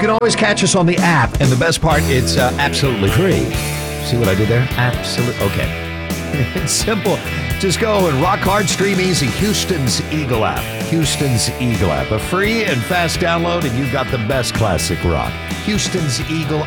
can always catch us on the app. And the best part, it's absolutely free. See what I did there? Absolutely. Okay. It's simple. Just go and rock hard, stream easy. Houston's Eagle app. Houston's Eagle app. A free and fast download, and you've got the best classic rock. Houston's Eagle